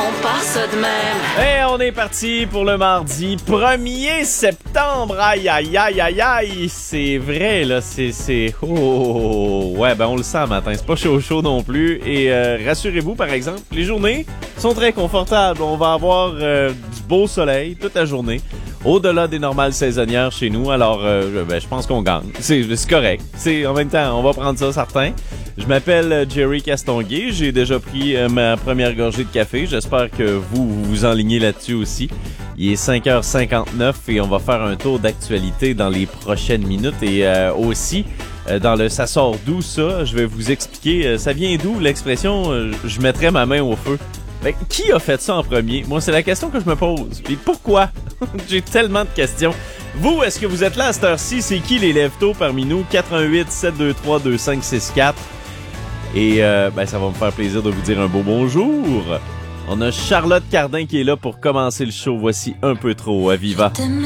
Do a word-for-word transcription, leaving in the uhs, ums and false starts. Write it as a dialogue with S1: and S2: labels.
S1: On part ça de même.
S2: Et on est parti pour le mardi premier septembre. Aïe, aïe, aïe, aïe, aïe. C'est vrai, là, c'est... c'est... Oh, ouais, ben on le sent matin. C'est pas chaud chaud non plus. Et euh, rassurez-vous, par exemple, les journées sont très confortables. On va avoir euh, du beau soleil toute la journée. Au-delà des normales saisonnières chez nous. Alors, euh, ben, je pense qu'on gagne. C'est, c'est correct. C'est, en même temps, on va prendre ça, certain. Je m'appelle Jerry Castonguay. J'ai déjà pris euh, ma première gorgée de café. J'espère que vous, vous vous enlignez là-dessus aussi. Il est cinq heures cinquante-neuf et on va faire un tour d'actualité dans les prochaines minutes. Et euh, aussi, euh, dans le « ça sort d'où ça », je vais vous expliquer. Euh, ça vient d'où l'expression euh, « je mettrai ma main au feu ». Ben, qui a fait ça en premier? Moi, c'est la question que je me pose. Puis pourquoi? J'ai tellement de questions. Vous, est-ce que vous êtes là à cette heure-ci? C'est qui les lève-tôt parmi nous? quatre un huit sept deux trois deux cinq six quatre. Et euh, ben, ça va me faire plaisir de vous dire un beau bonjour. On a Charlotte Cardin qui est là pour commencer le show. Voici Un peu trop à Viva.